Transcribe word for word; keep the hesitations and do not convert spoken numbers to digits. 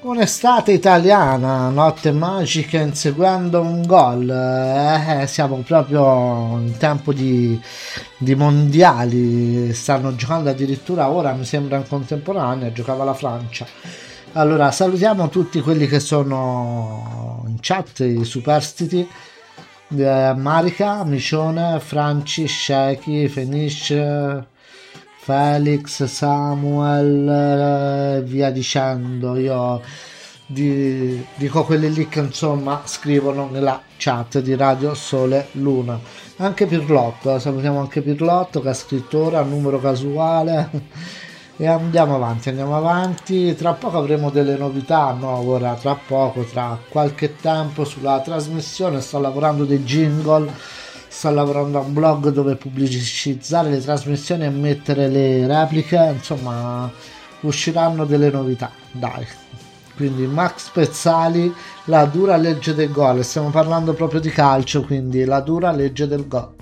Un'estate italiana, notte magica inseguendo un gol. Eh, siamo proprio in tempo di, di mondiali. Stanno giocando addirittura ora, mi sembra in contemporanea, giocava la Francia. Allora, salutiamo tutti quelli che sono in chat, i superstiti. Eh, Marica, Micione, Franci, Sheki, Fenice, Felix, Samuel, eh, via dicendo. Io di- dico quelli lì che insomma scrivono nella chat di Radio Sole Luna. Anche Pirlotto, eh, salutiamo anche Pirlotto che ha scritto ora numero casuale. E andiamo avanti, andiamo avanti. Tra poco avremo delle novità, no? Ora, tra poco, tra qualche tempo sulla trasmissione. Sto lavorando dei jingle, sto lavorando a un blog dove pubblicizzare le trasmissioni e mettere le repliche. Insomma, usciranno delle novità, dai. Quindi Max Pezzali, la dura legge del gol. Stiamo parlando proprio di calcio, quindi la dura legge del gol.